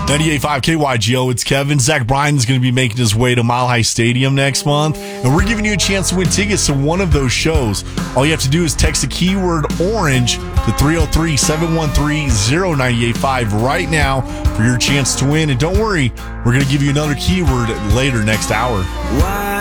98.5 KYGO, it's Kevin. Zach Bryan's going to be making his way to Mile High Stadium next month, and we're giving you a chance to win tickets to one of those shows. All you have to do is text the keyword orange to 303-713-0985 right now for your chance to win. And don't worry, we're going to give you another keyword later next hour.